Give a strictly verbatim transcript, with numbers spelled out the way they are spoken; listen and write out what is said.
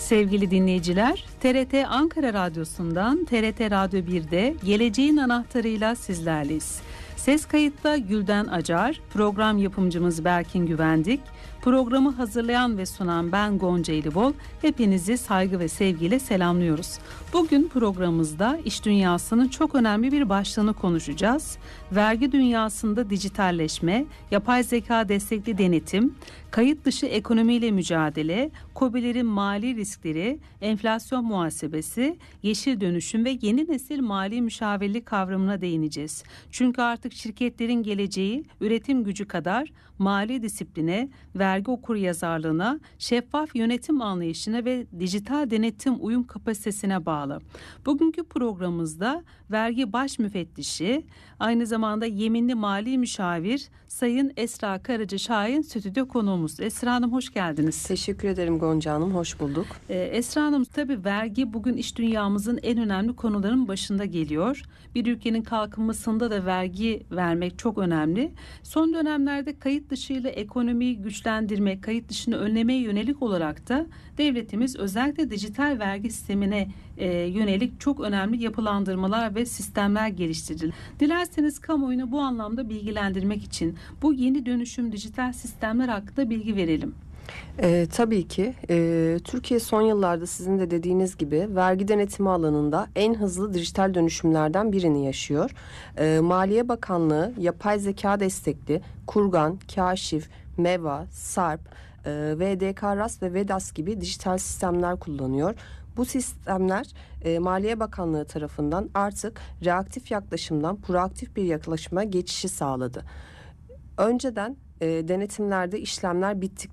Sevgili dinleyiciler, T R T Ankara Radyosu'ndan T R T Radyo bir'de Geleceğin Anahtarı'yla sizlerleyiz. Ses kayıtta Gülden Acar, program yapımcımız Berkin Güvendik, programı hazırlayan ve sunan ben Gonca Elibol, hepinizi saygı ve sevgiyle selamlıyoruz. Bugün programımızda iş dünyasının çok önemli bir başlığını konuşacağız. Vergi dünyasında dijitalleşme, yapay zeka destekli denetim, kayıt dışı ekonomiyle mücadele, KOBİ'lerin mali riskleri, enflasyon muhasebesi, yeşil dönüşüm ve yeni nesil mali müşavirlik kavramına değineceğiz. Çünkü artık şirketlerin geleceği üretim gücü kadar mali disipline, vergi okuryazarlığına, şeffaf yönetim anlayışına ve dijital denetim uyum kapasitesine bağlı. Bugünkü programımızda vergi baş müfettişi, aynı zamanda yeminli mali müşavir Sayın Esra Karaca Şahin stüdyo konuğumuz. Esra Hanım hoş geldiniz. Teşekkür ederim Gonca Hanım, hoş bulduk. Ee, Esra Hanım, tabii vergi bugün iş dünyamızın en önemli konuların başında geliyor. Bir ülkenin kalkınmasında da vergi vermek çok önemli. Son dönemlerde kayıt dışıyla ekonomiyi güçlendirme, kayıt dışını önlemeye yönelik olarak da devletimiz özellikle dijital vergi sistemine e, yönelik çok önemli yapılandırmalar ve sistemler geliştirdi. Dilerseniz kamuoyunu bu anlamda bilgilendirmek için bu yeni dönüşüm dijital sistemler hakkında bilgi verelim. Ee, tabii ki ee, Türkiye son yıllarda sizin de dediğiniz gibi vergi denetimi alanında en hızlı dijital dönüşümlerden birini yaşıyor. Ee, Maliye Bakanlığı yapay zeka destekli Kurgan, Kaşif, Meva, Sarp, e, V D K Ras ve Vedas gibi dijital sistemler kullanıyor. Bu sistemler e, Maliye Bakanlığı tarafından artık reaktif yaklaşımdan proaktif bir yaklaşıma geçişi sağladı. Önceden e, denetimlerde işlemler bittikten